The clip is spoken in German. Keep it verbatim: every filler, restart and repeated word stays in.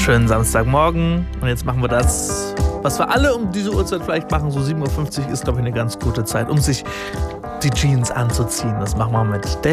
Schönen Samstagmorgen. Und jetzt machen wir das, was wir alle um diese Uhrzeit vielleicht machen. So sieben Uhr fünfzig ist, glaube ich, eine ganz gute Zeit, um sich die Jeans anzuziehen. Das machen wir mit Dave